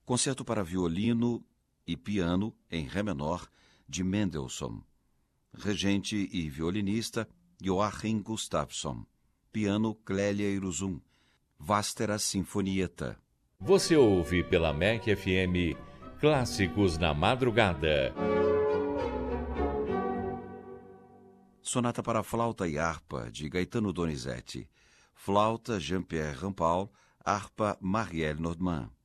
Concerto para violino e piano em Ré menor, de Mendelssohn. Regente e violinista, Joachim Gustafsson. Piano, Clélia Iruzum. Vástera Sinfonietta. Você ouve pela MEC FM Clássicos na Madrugada. Sonata para flauta e harpa, de Gaetano Donizetti. Flauta, Jean-Pierre Rampal. Harpa, Marielle Nordman.